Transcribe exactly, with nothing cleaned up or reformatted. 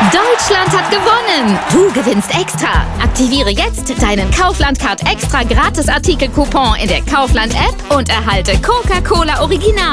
Deutschland hat gewonnen! Du gewinnst extra! Aktiviere jetzt deinen Kaufland-Card extra Gratis-Artikel-Coupon in der Kaufland-App und erhalte Coca-Cola Original.